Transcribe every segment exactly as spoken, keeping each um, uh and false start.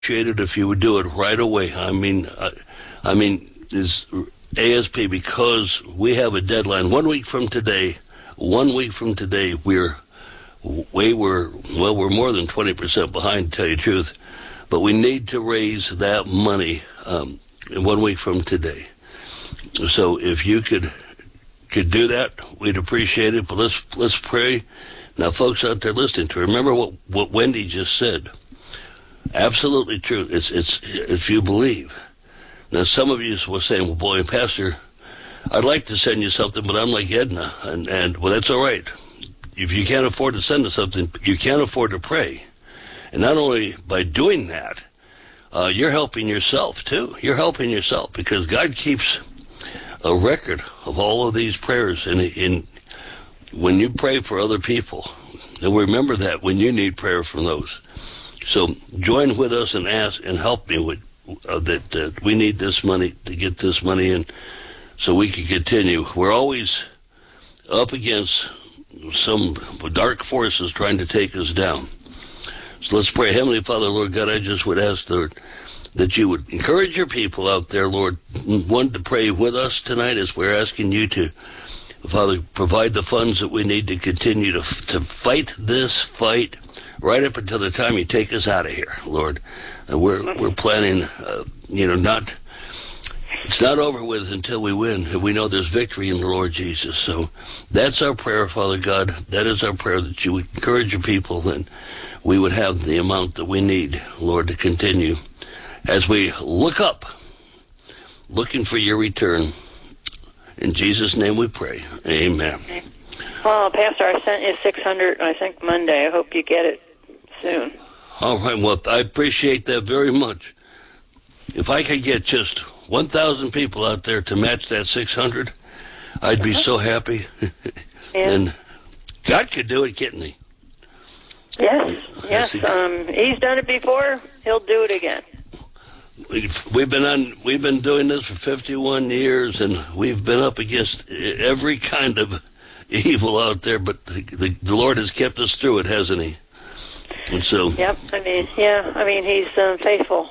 appreciate it if you would do it right away. I mean, I, I mean, is A S P, because we have a deadline. One week from today, one week from today, we're way we're well, we're more than twenty percent behind, to tell you the truth. But we need to raise that money um, one week from today. So if you could could do that, we'd appreciate it. But let's let's pray. Now, folks out there listening to, remember what, what Wendy just said. Absolutely true. It's it's if you believe. Now, some of you were saying, "Well, boy, Pastor, I'd like to send you something, but I'm like Edna, and and well, that's all right. If you can't afford to send us something, you can't afford to pray, and not only by doing that, uh, you're helping yourself too. You're helping yourself because God keeps a record of all of these prayers, and in when you pray for other people, and remember that when you need prayer from those." So join with us and ask and help me with uh, that. Uh, we need this money to get this money in, so we can continue. We're always up against some dark forces trying to take us down. So let's pray. Heavenly Father, Lord God, I just would ask, Lord, that you would encourage your people out there, Lord, one to pray with us tonight as we're asking you to, Father, provide the funds that we need to continue to to fight this fight right up until the time you take us out of here, Lord. And we're we're planning, uh, you know, not it's not over with until we win. And we know there's victory in the Lord Jesus. So that's our prayer, Father God. That is our prayer, that you would encourage your people and we would have the amount that we need, Lord, to continue as we look up, looking for your return. In Jesus' name we pray. Amen. Well, Pastor, I sent you six hundred, I think, Monday. I hope you get it soon. All right. Well, I appreciate that very much. If I could get just one thousand people out there to match that six hundred, I'd be uh-huh. so happy. Yeah. And God could do it, couldn't he? Yes, yes. Um, he's done it before. He'll do it again. We've been on. We've been doing this for fifty-one years, and we've been up against every kind of evil out there. But the, the, the Lord has kept us through it, hasn't He? And so. Yep. I mean, yeah. I mean, He's uh, faithful.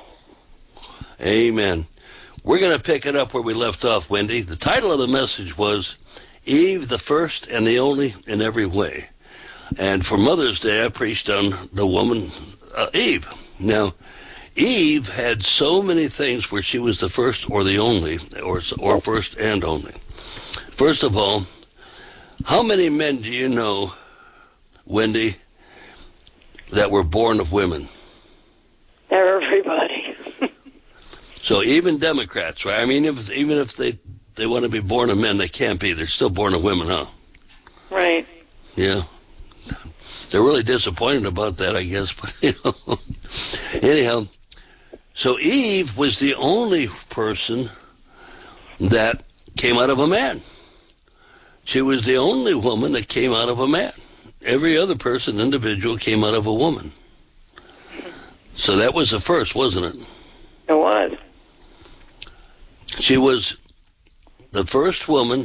Amen. We're going to pick it up where we left off, Wendy. The title of the message was "Eve, the First and the Only in Every Way." And for Mother's Day, I preached on the woman uh, Eve. Now, Eve had so many things where she was the first or the only, or or first and only. First of all, how many men do you know, Wendy, that were born of women? Everybody. So even Democrats, right? I mean, if, even if they, they want to be born of men, they can't be. They're still born of women, huh? Right. Yeah. They're really disappointed about that, I guess. But, you know, anyhow, so Eve was the only person that came out of a man. She was the only woman that came out of a man. Every other person, individual, came out of a woman. So that was the first, wasn't it? It was. She was the first woman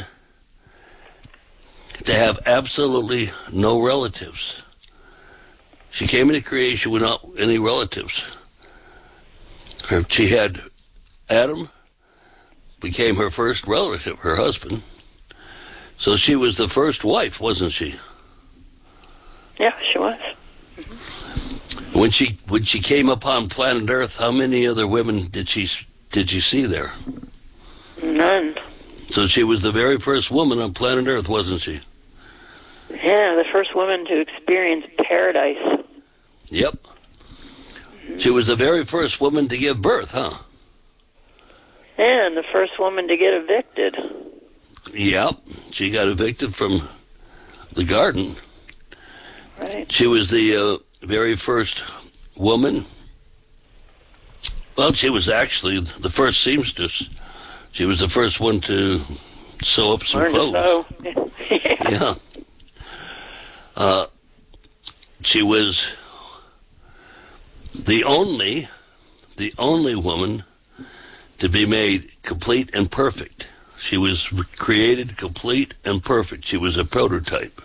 to have absolutely no relatives. She came into creation without any relatives. Her, she had Adam, became her first relative, her husband. So she was the first wife, wasn't she? Yeah, she was. Mm-hmm. When she when she came upon planet Earth, how many other women did she did she see there? None. So she was the very first woman on planet Earth, wasn't she? Yeah, the first woman to experience paradise. Yep. Mm-hmm. She was the very first woman to give birth, huh? And the first woman to get evicted. Yep. She got evicted from the garden. Right. She was the uh, very first woman. Well, she was actually the first seamstress. She was the first one to sew up some Learn clothes. To sew. Yeah. Yeah. Uh, she was the only, the only woman to be made complete and perfect. She was created complete and perfect. She was a prototype.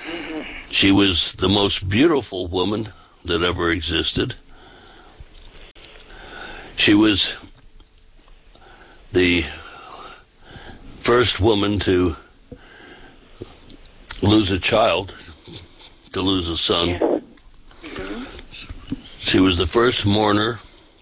She was the most beautiful woman that ever existed. She was the first woman to lose a child, to lose a son. Yeah. Mm-hmm. She was the first mourner.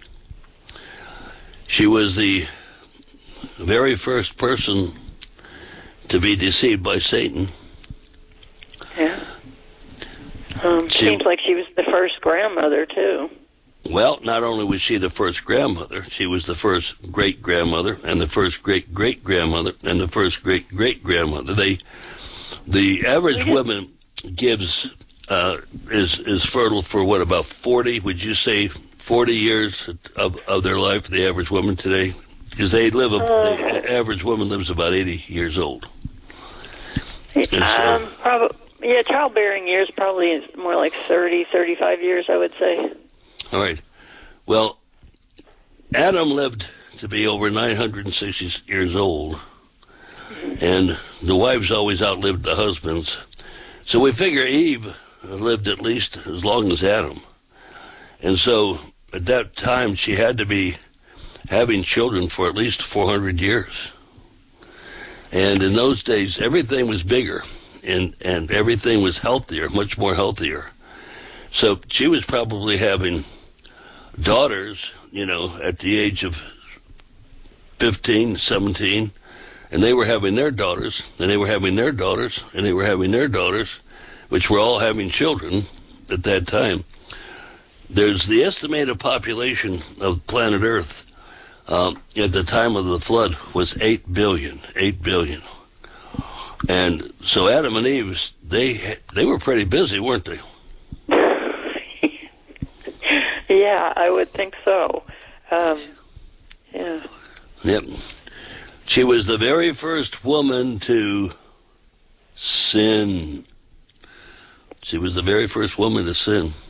She was the very first person to be deceived by Satan. Yeah. Um, She- seems like she was the first grandmother, too. Well, not only was she the first grandmother, she was the first great-grandmother, and the first great-great-grandmother, and the first great-great-grandmother. They, the average Yeah. woman gives, uh, is is fertile for what, about forty, would you say, forty years of, of their life, the average woman today? Because they live, a, Uh. the average woman lives about eighty years old. And so- Um, probably, yeah, childbearing years probably is more like thirty, thirty-five years, I would say. All right. Well, Adam lived to be over nine hundred sixty years old, and the wives always outlived the husbands. So we figure Eve lived at least as long as Adam. And so at that time, she had to be having children for at least four hundred years. And in those days, everything was bigger, and, and everything was healthier, much more healthier. So she was probably having daughters, you know, at the age of fifteen, seventeen, and they were having their daughters, and they were having their daughters, and they were having their daughters, which were all having children at that time. There's the estimated population of planet Earth um, at the time of the flood was eight billion, eight billion. And so Adam and Eve, they they were pretty busy, weren't they? Yeah, I would think so. Um, yeah. Yep. She was the very first woman to sin. She was the very first woman to sin.